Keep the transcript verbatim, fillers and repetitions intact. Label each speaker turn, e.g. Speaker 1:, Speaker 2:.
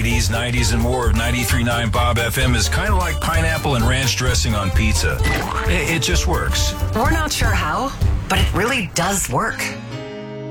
Speaker 1: eighties, nineties, and more of ninety-three point nine Bob F M is kind of like pineapple and ranch dressing on pizza. It, it just works.
Speaker 2: We're not sure how, but it really does work.